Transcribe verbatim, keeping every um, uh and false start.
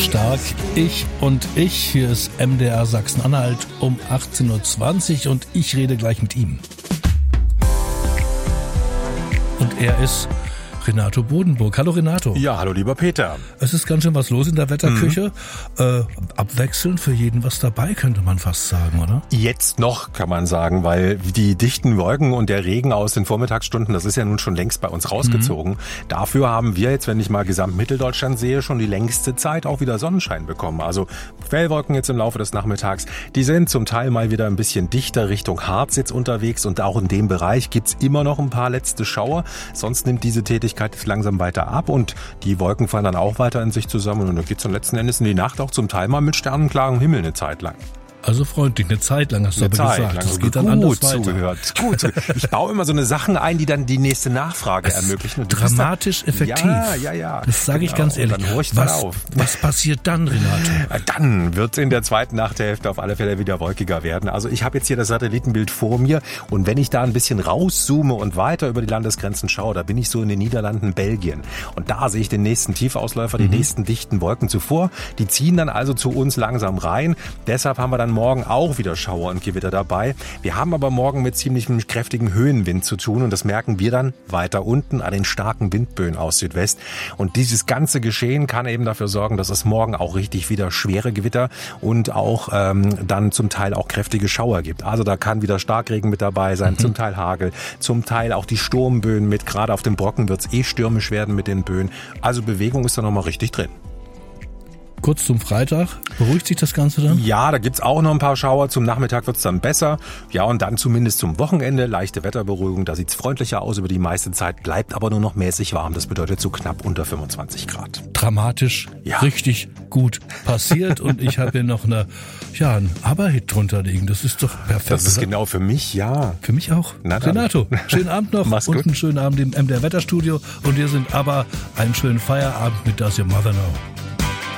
Stark, ich und ich. Hier ist M D R Sachsen-Anhalt um achtzehn Uhr zwanzig und ich rede gleich mit ihm. Und er ist Renato Bodenburg. Hallo Renato. Ja, hallo lieber Peter. Es ist ganz schön was los in der Wetterküche. Mhm. Äh, abwechselnd für jeden was dabei, könnte man fast sagen, oder? Jetzt noch, kann man sagen, weil die dichten Wolken und der Regen aus den Vormittagsstunden, das ist ja nun schon längst bei uns rausgezogen. Mhm. Dafür haben wir jetzt, wenn ich mal gesamt Mitteldeutschland sehe, schon die längste Zeit auch wieder Sonnenschein bekommen. Also Quellwolken jetzt im Laufe des Nachmittags, die sind zum Teil mal wieder ein bisschen dichter Richtung Harz jetzt unterwegs und auch in dem Bereich gibt's immer noch ein paar letzte Schauer. Sonst nimmt diese Tätigkeit jetzt langsam weiter ab und die Wolken fallen dann auch weiter in sich zusammen und dann geht's dann letzten Endes in die Nacht auch zum Teil mal mit sternenklarem Himmel eine Zeit lang. Also freundlich, eine Zeit lang hast du aber gesagt. Lang. Das geht dann anders weiter. Zugehört. Gut. Ich baue immer so eine Sachen ein, die dann die nächste Nachfrage es ermöglichen. Und dramatisch dann, effektiv. Ja, ja, ja. Das sage genau. ich ganz ehrlich. Und dann horch ich was, auf. Was passiert dann, Renato? Dann wird in der zweiten Nachthälfte auf alle Fälle wieder wolkiger werden. Also ich habe jetzt hier das Satellitenbild vor mir und wenn ich da ein bisschen rauszoome und weiter über die Landesgrenzen schaue, da bin ich so in den Niederlanden, Belgien. Und da sehe ich den nächsten Tiefausläufer, die mhm. nächsten dichten Wolken zuvor. Die ziehen dann also zu uns langsam rein. Deshalb haben wir dann morgen auch wieder Schauer und Gewitter dabei. Wir haben aber morgen mit ziemlich kräftigem Höhenwind zu tun und das merken wir dann weiter unten an den starken Windböen aus Südwest. Und dieses ganze Geschehen kann eben dafür sorgen, dass es morgen auch richtig wieder schwere Gewitter und auch ähm, dann zum Teil auch kräftige Schauer gibt. Also da kann wieder Starkregen mit dabei sein, mhm. zum Teil Hagel, zum Teil auch die Sturmböen mit. Gerade auf dem Brocken wird es eh stürmisch werden mit den Böen. Also Bewegung ist da nochmal richtig drin. Kurz zum Freitag, beruhigt sich das Ganze dann? Ja, da gibt's auch noch ein paar Schauer. Zum Nachmittag wird's dann besser. Ja, und dann zumindest zum Wochenende leichte Wetterberuhigung. Da sieht's freundlicher aus über die meiste Zeit, bleibt aber nur noch mäßig warm. Das bedeutet so knapp unter fünfundzwanzig Grad. Dramatisch, ja. Richtig gut passiert. Und ich habe hier noch eine, ja, einen Aber-Hit drunter liegen. Das ist doch perfekt. Das ist oder? Genau für mich, ja. Für mich auch. Na dann. Renato, schönen Abend noch. Mach's und gut. einen schönen Abend im M D R Wetterstudio. Und wir sind aber einen schönen Feierabend mit Das Your Mother Know.